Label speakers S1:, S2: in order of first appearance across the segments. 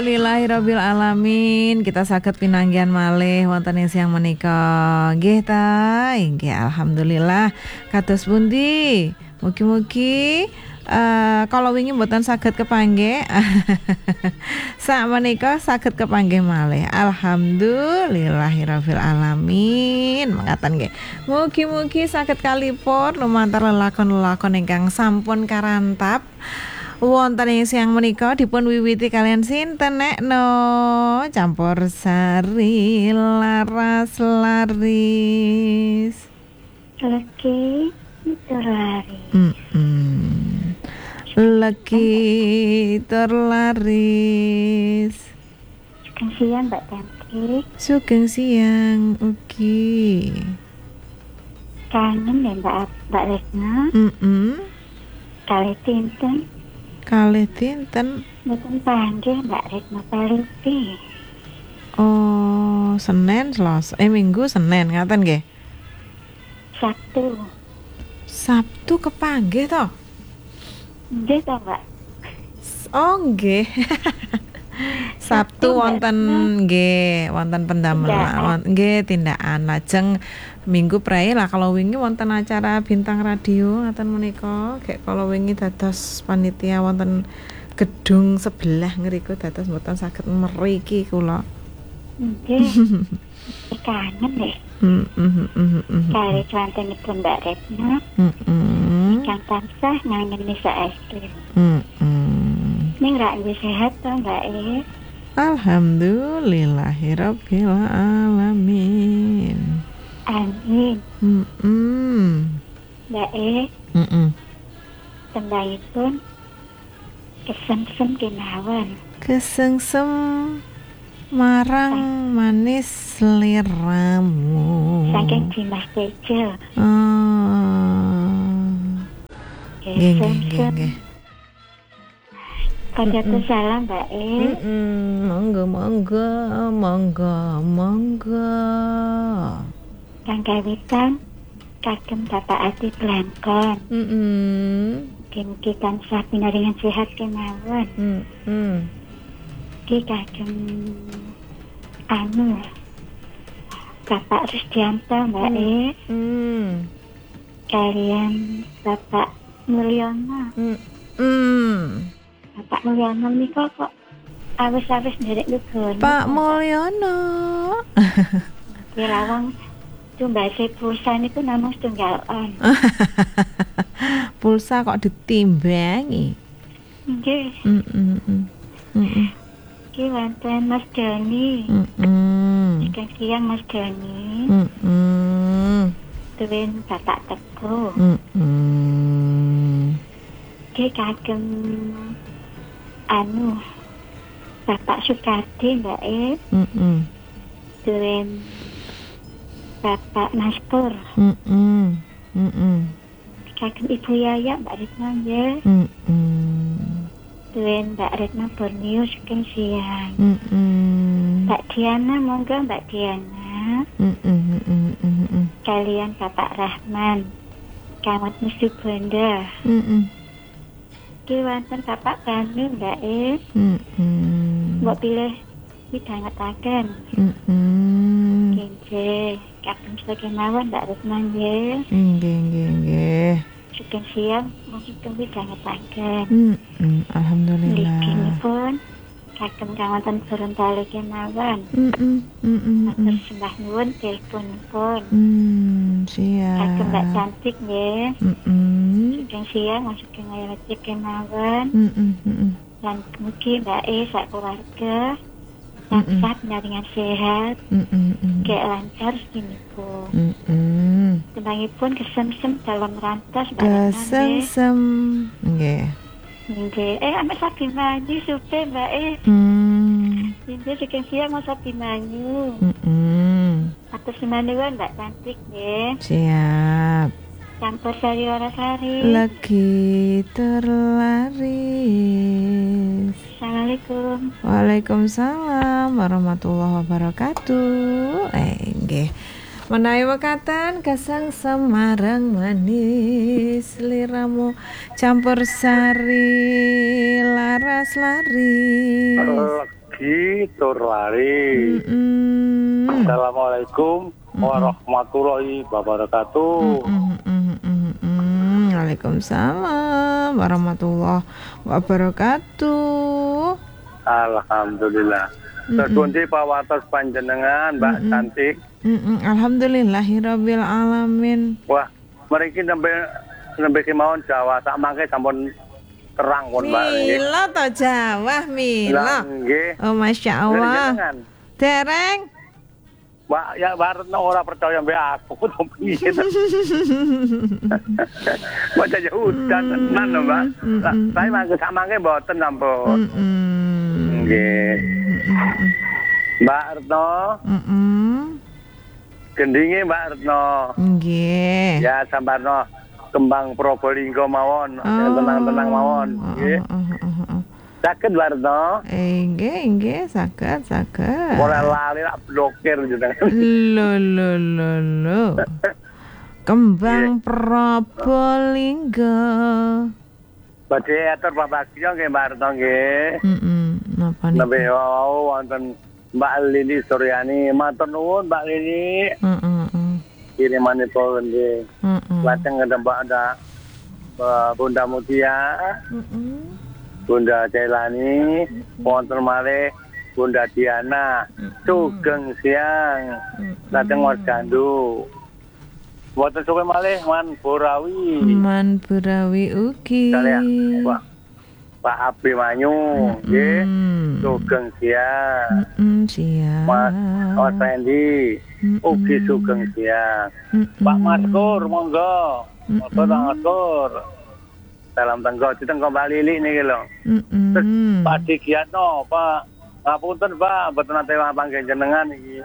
S1: Alhamdulillahirabbil alamin. Kita saged pinanggihan malih wonten ing siang menika. Nggih ta, nggih alhamdulillah. Kados pundi? Mugi-mugi kalau wingi mboten saged kepanggih. Sak menika saged kepanggih malih. Alhamdulillahirabbil alamin. Mangkaten nggih. Mugi-mugi saged kalipur lumantar lelakon-lelakon ingkang sampun karantap wonten ing siang menika dipun wiwiti kalian sinten nek no campur sari laras laris
S2: lagi terlaris
S1: lagi terlaris.
S2: Sugeng siang Mbak Tanti.
S1: Sugeng siang ugi.
S2: Kangen ya Mbak Retna. Kali tinten.
S1: Kalih dinten
S2: Mboten panggih Mbak Retna Palupi.
S1: Oh, Senin, Selasa, Minggu, Senin ngaten nggih. Sabtu kepanggih to?
S2: Nggih to, Mbak.
S1: Oh, nggih. Sabtu wonten nggih, wonten pendamelan. Nggih, tindakan lajeng Minggu prae lah kalau wingi wonten acara bintang radio ngaten menika. Kayak kalau wingi dados panitia wonten gedung sebelah ngriku dados mboten saged mriki kula.
S2: Nggih. Kangen nggih. Kali cuantenipun Mbak Retna. Ingkang tansah ngangeni saestu. Ning ra sehat to Mbak e?
S1: Alhamdulillahirabbil alamin.
S2: Amin. Mbak e. Tembangipun kesengsem kemawon.
S1: Kesengsem marang manis liramu.
S2: Saking Dimas Tejo.
S1: Nggih.
S2: Kanjeng salam Mbak e.
S1: Monggo.
S2: Kang kawitan kagem Bapak Ati Blangkon. Mugi tansah pinaringan sehat kemawon. Ki kagem Bapak Rusdianto Mbak e. Kalian Bapak Mulyono. Bapak Mulyono nika kok awis-awis nderek lugono.
S1: Pak Mulyono.
S2: Lawang tumbase pulsa niku namung setunggalan.
S1: Pulsa kok ditimbangi.
S2: Nggih. Ki wonten Mas Doni. Sugeng siang Mas Doni. Tuwin Bapak Teguh. Ki kagem Bapak Sukadi Mbak e. Tuwin Bapak Maspur. Kagem Ibu Yaya Mbak Retna nggih. Tuwin Mbak Retna Borneo sugeng siang. Mbak Diana monggo Mbak Diana. Kalian Bapak Rahman. Kamat Musu Bonda. Ki wonten Bapak Banu Mbak e. Mbok pilih midhangetaken. Nggih. Kagem sekemawon Mbak Retna nggih.
S1: Nggih.
S2: Sugeng siang mugi kembi midhangetaken.
S1: Alhamdulillah.
S2: Nggih kagem kawanten Gorontalo kemawon. Matur sembah nuwun teleponipun.
S1: Siap.
S2: Kagem Mbak Cantik nggih. Sugeng siang sugeng ngayati kemawon. Lan mugi Mbak e sak keluarga tansah pinaringan sehat. Kayak lancar sedinipun. Tembangipun kesemsem dalam rantas Mbak Retna.
S1: Kesemsem. Nggih.
S2: Nggih, ame sapi manyu supe Mbak e. Nggih, sugeng siang Mas sapi manyu. Atur semanten Mbak Cantik nggih.
S1: Siap.
S2: Campur sari warasari.
S1: Lagi terlaris.
S2: Assalamualaikum.
S1: Waalaikumsalam warahmatullahi wabarakatuh. Nggih. Menawi wekaten kesengsem marang manis liramu campur sari laras laris.
S3: pagi tur lari. Assalamualaikum warahmatullahi wabarakatuh.
S1: Waalaikumsalam warahmatullahi wabarakatuh.
S3: Alhamdulillah. Terpundi pawatos panjenengan Mbak Cantik.
S1: Alhamdulillahirabbil alamin.
S3: Wah, mriki nembe kemawon Jawa sak mangke sampun terang pun Mbak.
S1: Mila to Jawa mila.
S3: Nggih.
S1: Oh masyaallah. Dereng.
S3: Mbak ya Barno ora percaya mbek aku to piye. Mbak aja hujan tenan lho Mbak. Saya mangke sak mangke mboten ampun. Nggih. Mbak Retno. Gendinge Mbak Retno.
S1: Nggih.
S3: Ya sambarno kembang Probolinggo mawon, tenang-tenang mawon, nggih. Saged Mbak Retno.
S1: Nggih, saged.
S3: Ora lali rak blokir jenengan.
S1: Lho. Kembang Probolinggo.
S3: Badhe atur pambagya nggih Mbak Retno nggih.
S1: Napa niku?
S3: Nembe wonten Mbak Lili Suryani, matur nuwun Mbak Lili. Kirimanipun nggih. Lajeng Mbak ada Bunda Mutia. Bunda Celani, wonten malih Bunda Diana. Sugeng siang. Lajeng Mas Gandu. Wonten suwe malih Man Burawi
S1: ugi.
S3: Pak Abi Manyu, nggih. Sugeng siang.
S1: Siang.
S3: Mas Randy, ugi sugeng siang. Pak Maskur, monggo. Matur. Dalam tenggo Mbak Lili niki lho. Pak Digiatno, Pak. Ngapunten Pak, mboten nate panggih jenengan iki.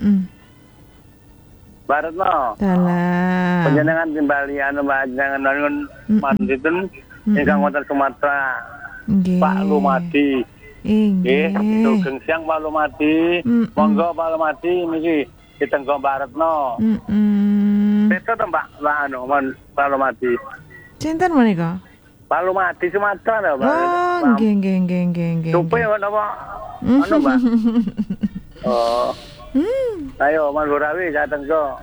S3: Baretno.
S1: Dalah.
S3: Panjenengan timbali Mbak jenengan manditen ingkang wonten Sumatera. Pak Lumadi. Nggih, sugeng siang Pak Lumadi. Monggo Pak Lumadi niki ditenggo Mbak Retno. Beto to Mbak Pak Lumadi.
S1: Cinten menika?
S3: Pak Lumadi Sumatera lho, Mbak.
S1: Oh, nggih.
S3: Supe napa? Anu, Mbak. Oh. Ayo Mas Burawi dateng kok.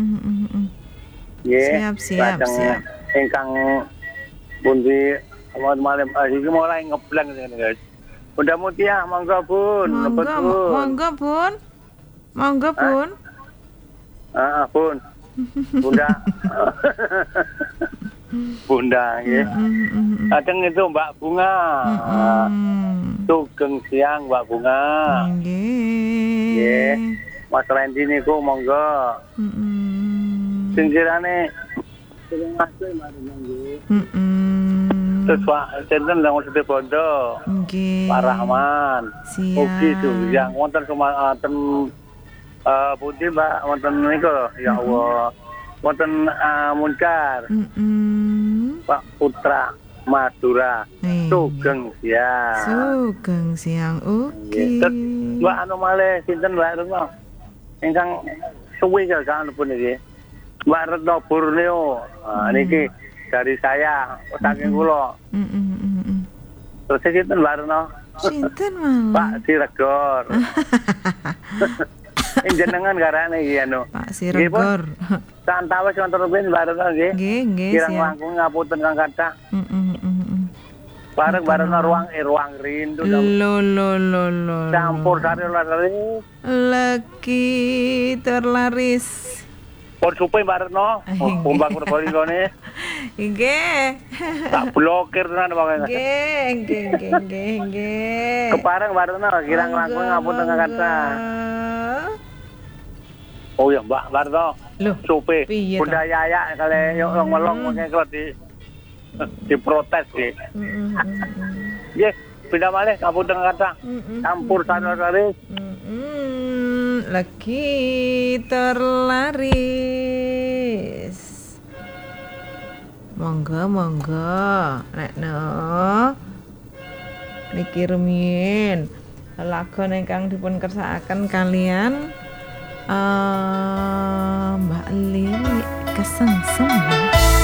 S1: Siap.
S3: Ingkang pundi malam iki mulai ngeblank ngene guys. Bunda Mutia monggo Bun. Monggo Bun. Bun. Bunda nggih. Kadang itu Mbak Bunga. Sugeng siang Mbak Bunga. Nggih. Mas Randy niku monggo. Singkirane ngasih mari nggih. Terus Pak Centen nang Siti Bondo. Nggih. Pak Rahman. Ugi yang wonten pundi Mbak wonten niku ya Allah. Wonten Munkar. Pak Putra Madura. Sugeng siang. Ugi. Mbak anu malih sinten Mbak Retno? Ingkang suwi kan pun iki. Mbak Retno Borneo. Niki dari saya, saking kula. Terus sinten Mbak Retno?
S1: Sinten malah?
S3: Pak Siregor. Jenengan garane iki anu.
S1: Pak Siregor.
S3: Santawis wonten rumiyin Mbak Retno nggih.
S1: Nggih.
S3: Kirang langkung ngapunten kang kathah. Bareng ruang rindu.
S1: Lo.
S3: Campur sari laris.
S1: Lagi terlaris.
S3: Pon supe Mbak Retno. Kumbang Probolinggo-ne.
S1: Nggih.
S3: Tak blokir tenan pokoke.
S1: Nggih.
S3: Kepareng Mbak Retno kirang langkung ngapunten kang kathah. Oh ya Mbak Retno.
S1: Loh,
S3: supe.
S1: Piye
S3: Bunda Yaya kali yo melong mengke kok diprotes nggih. Nggih, pindah malih ngapunten kata. Campur sari-sari.
S1: Lagi terlaris. Monggo. Rekno. Niki rumiyin lagu ingkang dipun kersakaken kalian Mbak Lili kesengsem.